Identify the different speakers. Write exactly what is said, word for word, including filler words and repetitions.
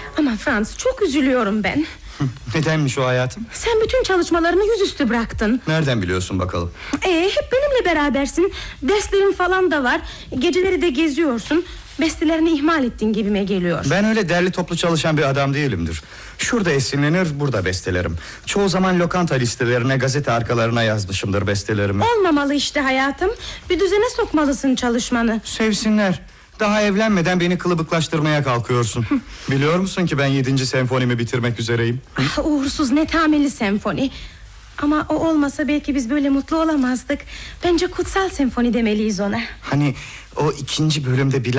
Speaker 1: Ama Franz, çok üzülüyorum ben.
Speaker 2: Nedenmiş o hayatım?
Speaker 1: Sen bütün çalışmalarını yüzüstü bıraktın.
Speaker 2: Nereden biliyorsun bakalım?
Speaker 1: Ee, hep benimle berabersin. Derslerin falan da var. Geceleri de geziyorsun. Bestelerini ihmal ettin gibime geliyor.
Speaker 2: Ben öyle derli toplu çalışan bir adam değilimdir. Şurada esinlenir, burada bestelerim. Çoğu zaman lokanta listelerine, gazete arkalarına yazmışımdır bestelerimi.
Speaker 1: Olmamalı işte hayatım. Bir düzene sokmalısın çalışmanı.
Speaker 2: Sevsinler. Daha evlenmeden beni kılıbıklaştırmaya kalkıyorsun. Biliyor musun ki ben yedinci senfonimi bitirmek üzereyim?
Speaker 1: Ah, uğursuz netameli senfoni. Ama o olmasa belki biz böyle mutlu olamazdık. Bence kutsal senfoni demeliyiz ona.
Speaker 2: Hani o ikinci bölümde bir